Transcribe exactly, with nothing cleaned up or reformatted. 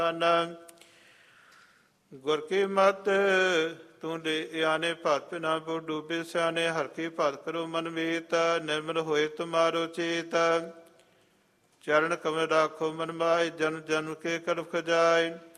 ਗੁਰ ਕੀ ਮਤ ਤੂੰ ਦੇ ਆਨੇ ਭਗਤ ਨਾ ਬੋ ਡੂਬੇ ਸਿਆਣੇ, ਹਰ ਕੀ ਭਗਤ ਕਰੋ ਮਨ ਮੀਤ, ਨਿਰਮਲ ਹੋਏ ਤੁਮਾਰੋ ਚੇਤ। ਚਰਨ ਕਮਲ ਰਾਖੋ ਮਨ ਮਾਏ, ਜਨ ਜਨ ਕੇ ਕਰਬ ਖਜਾਏ।